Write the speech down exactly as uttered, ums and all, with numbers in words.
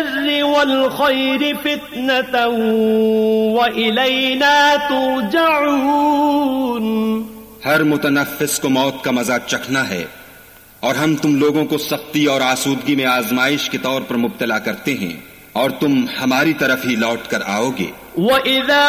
वश्शर्रि वल्खैरि फित्नतन व इलैना तुरजऊन। हर मुतनफ्फिस को मौत का मजा चखना है और हम तुम लोगों को सख्ती और आसूदगी में आजमाइश के तौर पर मुब्तला करते हैं और तुम हमारी तरफ ही लौट कर आओगे। वइज़ा